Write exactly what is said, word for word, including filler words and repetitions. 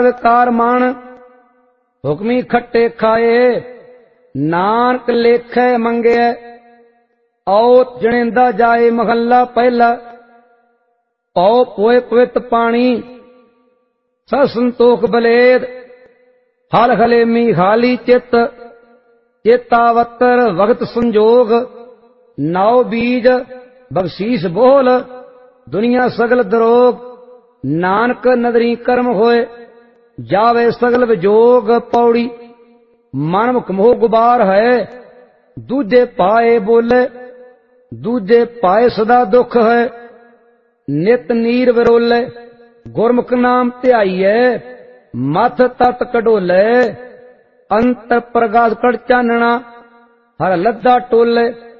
ਕਾਰ ਮਨ ਹੁਕਮੀ ਖੱਟੇ ਖਾਏ, ਨਾਨਕ ਲੇਖੈ ਮੰਗਿਆ ਆਓ ਜਣੇਂਦਾ ਜਾਏ। ਮਹੱਲਾ ਪਹਿਲਾ। ਪਉ ਪੋਏ ਪਵਿੱਤ ਪਾਣੀ ਸਭ ਸੰਤੋਖ ਬਲੇਦ, ਹਲ ਹਲੇਮੀ ਹਾਲੀ ਚਿੱਤ ਚੇਤਾਵਤਰ ਵਕਤ ਸੰਜੋਗ। ਨਾਉ ਬੀਜ ਬਖਸ਼ੀਸ਼ ਬੋਲ ਦੁਨੀਆ ਸਗਲ ਦਰੋਗ, ਨਾਨਕ ਨਦਰੀ ਕਰਮ ਹੋਏ ਜਾਵੇ ਸਗਲ ਵਿਜੋਗ। ਪੌੜੀ। ਮਨ ਮੁਖ ਮੋਹ ਗੁਬਾਰ ਹੈ, ਦੂਜੇ ਪਾਏ ਬੋਲੇ ਦੂਜੇ ਪਾਏ ਸਦਾ ਦੁਖ ਹੈ। ਨਿਤ ਨੀਰ ਵਿਰੋਲੇ ਗੁਰਮੁਖ ਨਾਮ ਧਿਆਈਐ, ਮਥ ਤਤ ਕਢੋਲੇ ਅੰਤਰ ਪ੍ਰਗਾਸ ਕੜ ਚਾਨਣਾ। ਹਰ ਲੱਦਾ ਟੋਲੇ